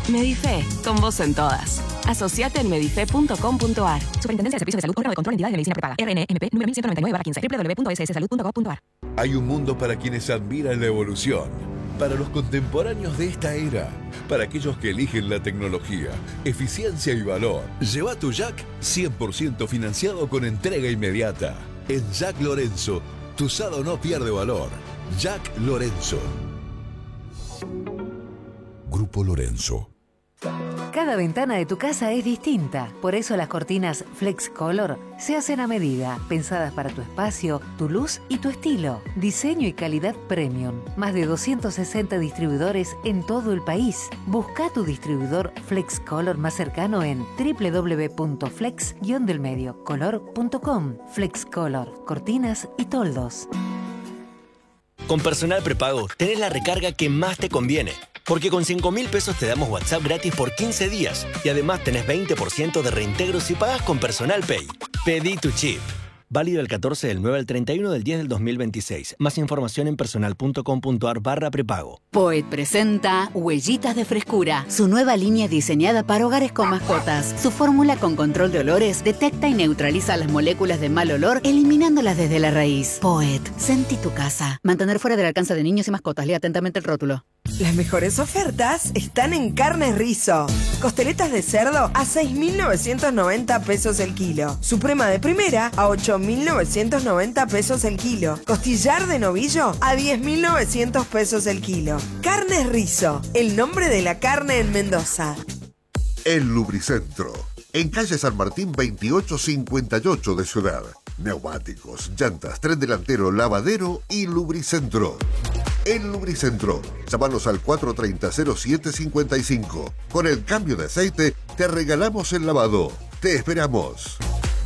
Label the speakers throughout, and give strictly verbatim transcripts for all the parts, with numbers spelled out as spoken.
Speaker 1: Medife, con vos en todas. Asociate en medife punto com punto ar.
Speaker 2: Superintendencia de Servicios de Salud, órgano de control de entidades de medicina prepaga. R N M P número mil ciento noventa y nueve barra quince. doble u doble u doble u punto s s salud punto gov punto ar.
Speaker 3: Hay un mundo para quienes admiran la evolución, para los contemporáneos de esta era, para aquellos que eligen la tecnología, eficiencia y valor. Lleva tu Jack cien por ciento financiado con entrega inmediata. En Jack Lorenzo, tu usado no pierde valor. Jack Lorenzo. Grupo Lorenzo.
Speaker 4: Cada ventana de tu casa es distinta, por eso las cortinas Flex Color se hacen a medida, pensadas para tu espacio, tu luz y tu estilo. Diseño y calidad premium. Más de doscientos sesenta distribuidores en todo el país. Busca tu distribuidor Flex Color más cercano en doble u doble u doble u punto flex guion del medio color punto com. Flex Color, cortinas y toldos.
Speaker 5: Con Personal Prepago tenés la recarga que más te conviene. Porque con cinco mil pesos te damos WhatsApp gratis por quince días. Y además tenés veinte por ciento de reintegro si pagas con Personal Pay. Pedí tu chip. Válido el catorce del nueve al treinta y uno del diez del dos mil veintiséis. Más información en personal punto com punto ar barra prepago.
Speaker 6: Poet presenta Huellitas de Frescura, su nueva línea diseñada para hogares con mascotas. Su fórmula con control de olores detecta y neutraliza las moléculas de mal olor, eliminándolas desde la raíz. Poet, sentí tu casa. Mantener fuera del alcance de niños y mascotas. Lea atentamente el rótulo.
Speaker 7: Las mejores ofertas están en Carnes Rizo. Costeletas de cerdo a seis mil novecientos noventa pesos el kilo. Suprema de primera a ocho mil novecientos noventa pesos el kilo. Costillar de novillo a diez mil novecientos pesos el kilo. Carnes Rizo, el nombre de la carne en Mendoza.
Speaker 8: El Lubricentro, en calle San Martín veintiocho cincuenta y ocho de Ciudad. Neumáticos, llantas, tren delantero, lavadero y Lubricentro. El Lubricentro. Llámanos al cuatro treinta, cero siete cincuenta y cinco. Con el cambio de aceite te regalamos el lavado. Te esperamos.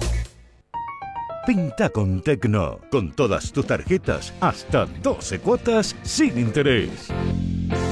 Speaker 9: Pinta con Tecno. Con todas tus tarjetas, hasta doce cuotas sin interés.